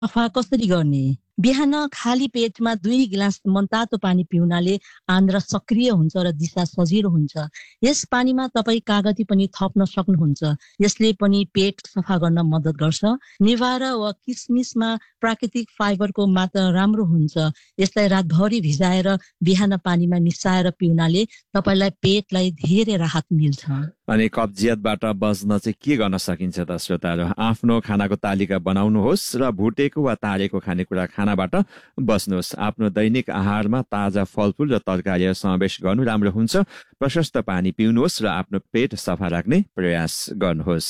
सफा कसरी गर्ने? बिहान खाली पेटमा 2 गिलास मनतातो पानी पिउनाले आन्द्रा सक्रिय हुन्छ र दिशा सजिलो हुन्छ। यस पानीमा तपाईँ कागती पनि थप्न सक्नुहुन्छ। यसले पनि पेट सफा गर्न मद्दत गर्छ। निभार वा किसमिसमा प्राकृतिक फाइबरको मात्रा राम्रो हुन्छ। यसलाई रातभरि भिजाएर बिहान पानीमा मिसाएर पिउनाले तपाईलाई पेटलाई धेरै राहत मिल्छ। अनि कब्जियतबाट बच्न चाहिँ के गर्न सकिन्छ त श्रोताहरू? आफ्नो खानाको तालिका बनाउनुहोस् र भुटेको वा तारेको खानेकुरा खानाबाट बस्नुहोस्। आफ्नो दैनिक आहारमा ताजा फलफुल र तरकारीहरू समावेश गर्नु राम्रो हुन्छ। प्रशस्त पानी पिउनुहोस् र आफ्नो पेट सफा राख्ने प्रयास गर्नुहोस्।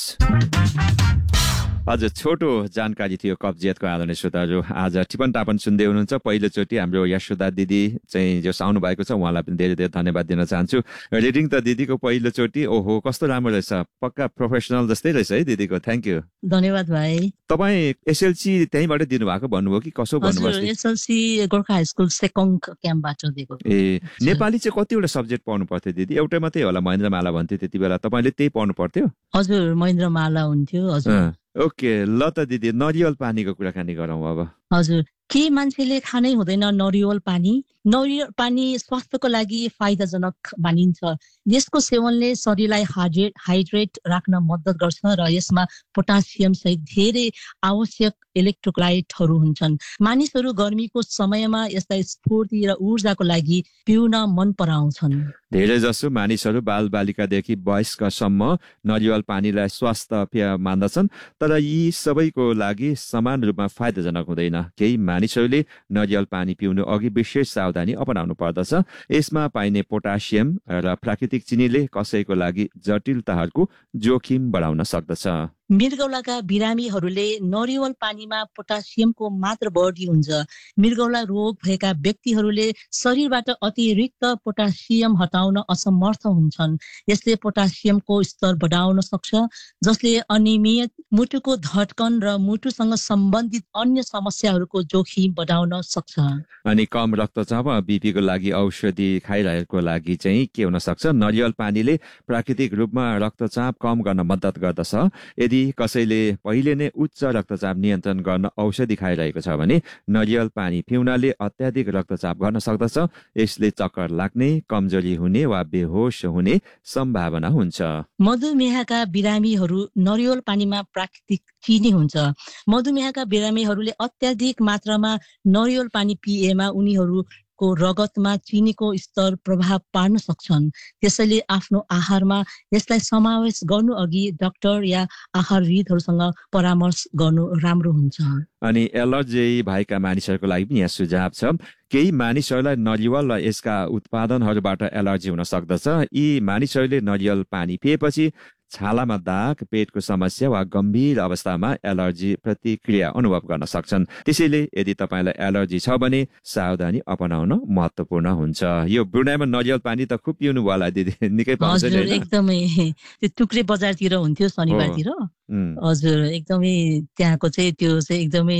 हजुर, छोटो जानकारी थियो कब्जियतको आदरणीय श्रोताहरू। आज टिपन टापन सुन्दै हुनुहुन्छ। पहिलोचोटि हाम्रो यशोदा दिदी चाहिँ जो आउनु भएको छ, उहाँलाई पनि धेरै धेरै धन्यवाद दिन चाहन्छु। रिडिङ त दिदीको पहिलोचोटि, ओहो कस्तो राम्रो रहेछ, पक्का प्रोफेसनल जस्तै रहेछ है दिदीको। थ्याङ्क यू, धन्यवाद भाइ। तपाईँ एसएलसी त्यहीँबाट दिनुभएको भन्नुभयो कि कसो भन्नुभयो? एसएलसी गोर्खा हाई स्कुल सेकोङ क्याम्पबाट दिएको। ए, नेपाली चाहिँ कतिवटा सब्जेक्ट पढ्नु पर्थ्यो दिदी? एउटै मात्रै होला, महेन्द्रमाला भन्थ्यो त्यति बेला, तपाईँले त्यही पढ्नु पर्थ्यो? हजुर, महेन्द्रमाला हुन्थ्यो। हजुर, ओके, ल त दिदी नरिवल पानीको कुराकानी गरौँ अब। हजुर, के मान्छेले खानै हुँदैन नरिवल पानी? नरिवल पानी स्वास्थ्यको लागि फाइदाजनक मानिन्छ। यसको सेवनले शरीरलाई हाइड्रेट राख्न मद्दत गर्छ र यसमा पोटासियम सहित धेरै आवश्यक इलेक्ट्रोलाइटहरू हुन्छन्। मानिसहरू गर्मीको समयमा यसलाई स्फूर्ति र ऊर्जाको लागि पिउन मन पराउँछन्। धेरै जसो मानिसहरू बालबालिकादेखि वयस्कसम्म नरिवल पानीलाई स्वास्थ्य पेय मान्दछन्, तर यी सबैको लागि समान रूपमा फाइदाजनक हुँदैन। केही मानिसहरूले नरिवल पानी पिउनु अघि विशेष सावधानी अपनाउनु पर्दछ। यसमा पाइने पोटासियम र प्राकृतिक चिनीले कसैको लागि जटिलताहरूको जोखिम बढाउन सक्दछ। मृगौलाका बिरामीहरूले नरिवल पानीमा पोटासियमको मात्रा बढी हुन्छ। मृगौला रोग भएका व्यक्तिहरूले शरीरबाट अतिरिक्त पोटासियम हटाउन असमर्थ हुन्छन्। यसले पोटासियमको स्तर बढाउन सक्छ, जसले अनियमित मुटुको धड्कन र मुटुसँग सम्बन्धित अन्य समस्याहरूको जोखिम बढाउन सक्छ। अनि कम रक्तचाप बीपीको लागि औषधि खाइरहेको लागि चाहिँ के हुन सक्छ? नरिवल पानीले प्राकृतिक रूपमा रक्तचाप कम गर्न मद्दत गर्दछ। यदि कसैले पहिले नै उच्च रक्तचाप नियन्त्रण गर्न औषधि खाइरहेको छ भने नरिवल पानी पिउनाले अत्याधिक रक्तचाप गर्न सक्दछ। यसले चक्कर लाग्ने, कमजोरी हुने वा बेहोस हुने सम्भावना हुन्छ। मधुमेहका बिरामीहरू नरिवल पानीमा प्राकृतिक चिनी हुन्छ। मधुमेहका बिरामीहरूले अत्याधिक मात्रामा नरिवल पानी पिएमा उनीहरूको रगतमा चिनीको स्तर प्रभाव पार्न सक्छन्। त्यसैले आफ्नो आहारमा यसलाई समावेश गर्नु अघि डाक्टर या आहारविदहरूसँग परामर्श गर्नु राम्रो हुन्छ। अनि एलर्जी भएका मानिसहरूको लागि पनि यहाँ सुझाव छ। केही मानिसहरूलाई नरिवल र यसका उत्पादनहरूबाट एलर्जी हुन सक्दछ। यी मानिसहरूले नरिवल पानी पिएपछि छालामा दाग, पेटको समस्या वा गम्भीर अवस्थामा एलर्जी प्रतिक्रिया अनुभव गर्न सक्छन्। त्यसैले यदि तपाईँलाई एलर्जी छ भने सावधानी अपनाउन महत्त्वपूर्ण हुन्छ। यो ब्रुनाईमा नरिवल पानी त खुब पिउनु होला दिदी, निकै पाउँछ नि? एकदमै, त्यो टुक्रे बजारतिर हुन्थ्यो शनिबारतिर। हजुर, एकदमै त्यहाँको चाहिँ त्यो चाहिँ एकदमै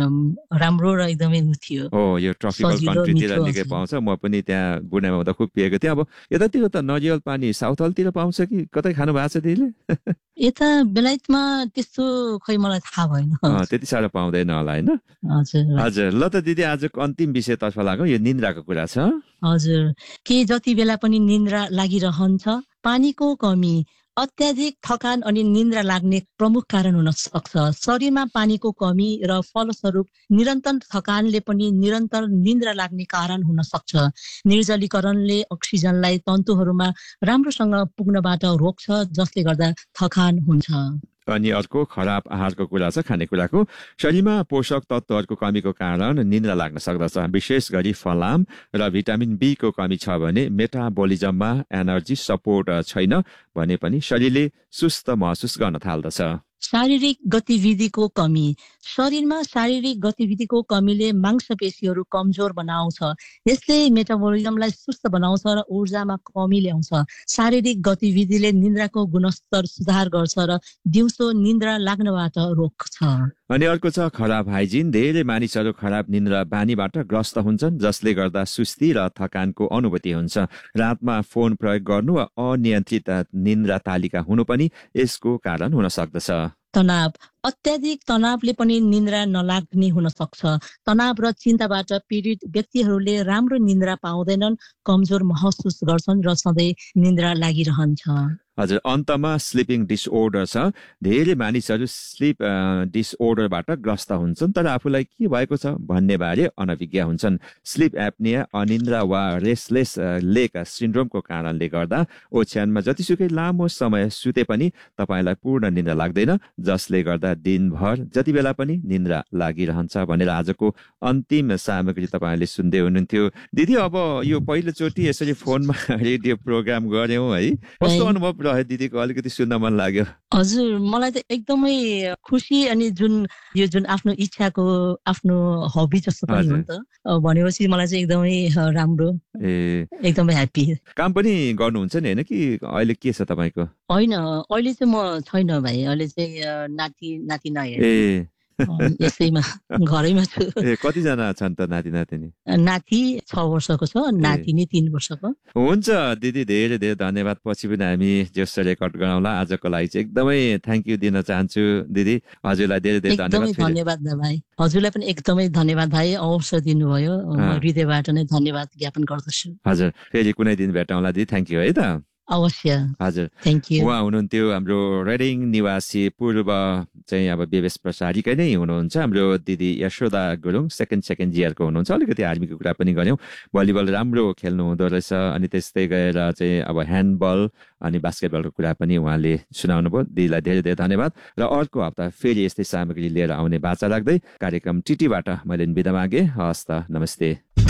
राम्रो र एकदमै थियो। हो, यो ट्रपिकल कन्ट्रीतिर निकै पाउँछ। म पनि त्यहाँ ब्रुनाईमा हुँदा खुब पिएको थिएँ। अब यतातिर त नरिवल पानी साउथ हलतिर पाउँछ कि कतै खानु भएको छ दिदीले? यता बेलायतमा त्यस्तो खै मलाई थाहा भएन। त्यति साह्रो पाउँदैन होला होइन? हजुर, ल त दिदी आजको अन्तिम विषयतर्फ लागौँ। यो निन्द्राको कुरा छ। हजुर, के जति बेला पनि निन्द्रा लागिरहन्छ? पानीको कमी, अत्याधिक थकान अनि निन्द्रा लाग्ने प्रमुख कारण हुन सक्छ। शरीरमा पानीको कमी र फलस्वरूप निरन्तर थकानले पनि निरन्तर निन्द्रा लाग्ने कारण हुन सक्छ। निर्जलीकरणले अक्सिजनलाई तन्तुहरूमा राम्रोसँग पुग्नबाट रोक्छ, जसले गर्दा थकान हुन्छ। अनि अर्को खराब आहारको कुरा छ, खानेकुराको। शरीरमा पोषक तत्त्वहरूको कमीको कारण निन्द्रा लाग्न सक्दछ। विशेष गरी फलाम र भिटामिन बी को कमी छ भने मेटाबोलिजममा एनर्जी सपोर्ट छैन भने पनि शरीरले सुस्त महसुस गर्न थाल्दछ। शारीरिक गतिविधिको कमी, शरीरमा शारीरिक गतिविधिको कमीले मांसपेशीहरू कमजोर बनाउँछ। यसले मेटाबोलिजमलाई सुस्त बनाउँछ र ऊर्जामा कमी ल्याउँछ। शारीरिक गतिविधिले निन्द्राको गुणस्तर सुधार गर्छ र दिउँसो निन्द्रा लाग्नबाट रोक्छ। अनि अर्को छ खराब हाइजिन। धेरै मानिसहरू खराब निन्द्रा बानीबाट ग्रस्त हुन्छन्, जसले गर्दा सुस्ती र थकानको अनुभूति हुन्छ। रातमा फोन प्रयोग गर्नु वा अनियन्त्रित निन्द्रा तालिका हुनु पनि यसको कारण हुन सक्दछ। तनाव अत्याधिक तनावले पनि निन्द्रा नलाग्ने हुन सक्छ। तनाव र चिन्ताबाट पीडित व्यक्तिहरूले राम्रो निन्द्रा पाउँदैनन्, कमजोर महसुस गर्छन् र सधैँ निन्द्रा लागिरहन्छ। हजुर, अन्तमा स्लिपिङ डिसअर्डर छ। धेरै मानिसहरू स्लिप डिसअर्डरबाट ग्रस्त हुन्छन् तर आफूलाई के भएको छ भन्ने बारे अनभिज्ञ हुन्छन्। स्लिप एप्निया अनिन्द्रा वा रेस्टलेस लेग सिन्ड्रोमको कारणले गर्दा ओछ्यानमा जतिसुकै लामो समय सुते पनि तपाईँलाई पूर्ण निन्द्रा लाग्दैन, जसले गर्दा दिनभर जति बेला पनि निन्द्रा लागिरहन्छ भनेर आजको अन्तिम सामग्री तपाईँले सुन्दै हुनुहुन्थ्यो। दिदी, अब यो पहिलोचोटि यसरी फोनमा रेडियो प्रोग्राम गर्यौँ है, कस्तो अनुभव रह्यो दिदीको? अलिकति सुन्न मन लाग्यो। हजुर, मलाई त एकदमै खुसी अनि जुन आफ्नो इच्छाको आफ्नो हबी जस्तो पनि हो नि त भनेपछि मलाई चाहिँ एकदमै राम्रो, एकदमै ह्याप्पी। काम पनि गर्नुहुन्छ नि होइन कि अहिले के छ तपाईँको? होइन, अहिले चाहिँ म छैन भाइ, अहिले चाहिँ नाति नहेर्ने यसैमा घरैमा छु। कतिजना छन् त नाति नातिनी? नाति 6 वर्षको छ, नातिनी 3 वर्षको। हुन्छ दिदी, धेरै धेरै धन्यवाद। पछि पनि हामी जसरी रेकर्ड गराउँला। आजको लागि चाहिँ एकदमै थ्याङ्क यू दिन चाहन्छु दिदी। हजुरलाई धेरै धेरै धन्यवाद भाइ। हजुरलाई पनि एकदमै धन्यवाद भाइ, अवसर दिनुभयो। हृदयबाट नै धन्यवाद ज्ञापन गर्दछु। हजुर, फेरि कुनै दिन भेटौँला दिदी। थ्याङ्क यू है त। अवश्य। हजुर, थ्याङ्क यू। उहाँ हुनुहुन्थ्यो हाम्रो रेडिङ निवासी पूर्व चाहिँ अब बेबेस प्रसारीकै नै हुनुहुन्छ हाम्रो दिदी यशोदा गुरुङ। सेकेन्ड जियरको हुनुहुन्छ। अलिकति आर्मीको कुरा पनि गऱ्यौँ। भलिबल राम्रो खेल्नु हुँदो रहेछ। अनि त्यस्तै गएर चाहिँ अब ह्यान्डबल अनि बास्केटबलको कुरा पनि उहाँले सुनाउनु भयो। दिदीलाई धेरै धेरै धन्यवाद। र अर्को हप्ता फेरि यस्तै सामग्री लिएर आउने बाचा राख्दै कार्यक्रम टिटीबाट मैले बिदा मागेँ। हस् त, नमस्ते।